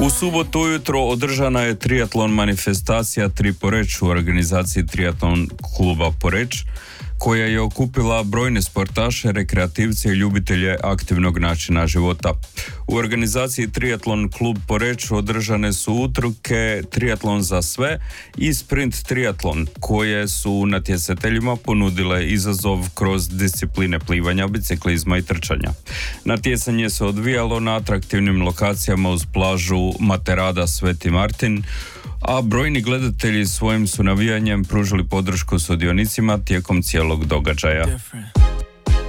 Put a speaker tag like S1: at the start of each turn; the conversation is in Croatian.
S1: U subotu ujutro održana je triatlon manifestacija Tri Poreč u organizaciji Triatlon kluba Poreč, koja je okupila brojne sportaše, rekreativce i ljubitelje aktivnog načina života. U organizaciji Triatlon klub Poreč održane su utrke Triatlon za sve i Sprint triatlon, koje su natjecateljima ponudile izazov kroz discipline plivanja, biciklizma i trčanja. Natjecanje se odvijalo na atraktivnim lokacijama uz plažu Materada Sveti Martin, a brojni gledatelji svojim su navijanjem pružili podršku sudionicima tijekom cijelog događaja.